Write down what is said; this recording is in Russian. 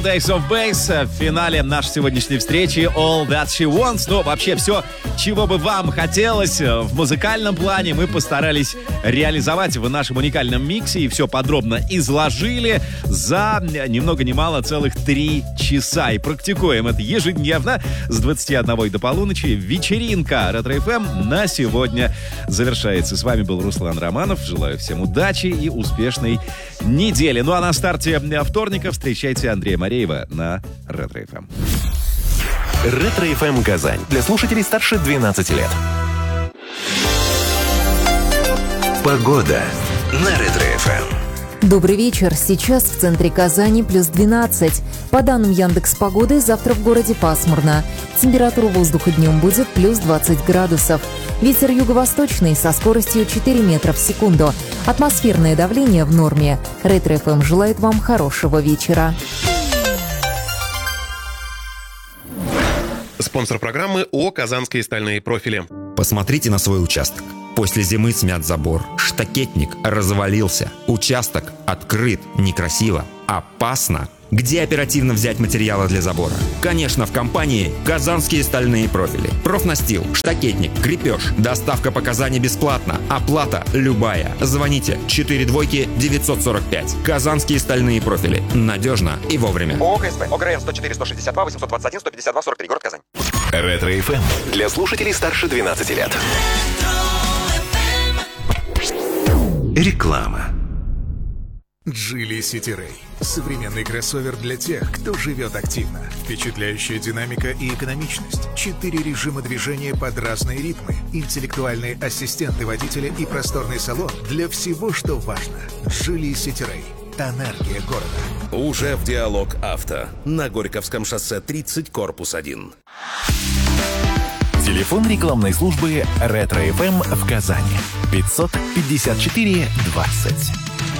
Days of Bass в финале нашей сегодняшней встречи All That She Wants. Ну, вообще все, чего бы вам хотелось в музыкальном плане, мы постарались реализовать в нашем уникальном миксе и все подробно изложили за ни много ни мало целых 3 часа. И практикуем это ежедневно с 21 до полуночи. Вечеринка Ретро-ФМ на сегодня завершается. С вами был Руслан Романов. Желаю всем удачи и успешной недели. Ну а на старте вторника встречайте Андрея Мареева на Ретро-ФМ. Ретро-ФМ Казань. Для слушателей старше 12 лет. Погода на Ретро-ФМ. Добрый вечер. Сейчас в центре Казани плюс 12. По данным Яндекс.Погоды, завтра в городе пасмурно. Температура воздуха днем будет плюс 20 градусов. Ветер юго-восточный со скоростью 4 метра в секунду. Атмосферное давление в норме. Ретро-ФМ желает вам хорошего вечера. Спонсор программы ООО «Казанские стальные профили». Посмотрите на свой участок. После зимы смят забор, штакетник развалился, участок открыт, некрасиво, опасно. Где оперативно взять материалы для забора? Конечно, в компании «Казанские стальные профили». Профнастил, штакетник, крепеж. Доставка по Казани бесплатна. Оплата любая. Звоните 42945. «Казанские стальные профили». Надежно и вовремя. ООО «КСП». ОГРН 104 162 821 152 43. Город Казань. Ретро-ФМ. Для слушателей старше 12 лет. Реклама. Geely City Ray. Современный кроссовер для тех, кто живет активно. Впечатляющая динамика и экономичность. 4 режима движения под разные ритмы. Интеллектуальные ассистенты водителя и просторный салон для всего, что важно. Geely City Ray. Энергия города. Уже в Диалог Авто. На Горьковском шоссе 30, корпус 1. Телефон рекламной службы Ретро-ФМ в Казани. 554 20.